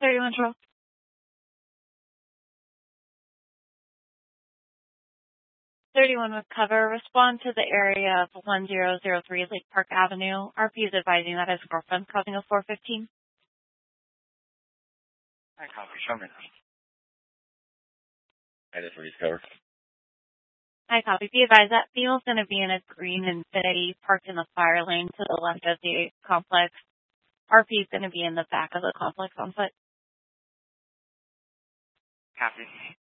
3112. 31 with cover. Respond to the area of 1003 Lake Park Avenue. RP is advising that his girlfriend's causing a 415. I copy. Show me. I just read cover. I copy. Be advised that female's going to be in a green Infiniti parked in the fire lane to the left of the complex. RP is going to be in the back of the complex on foot. Copy.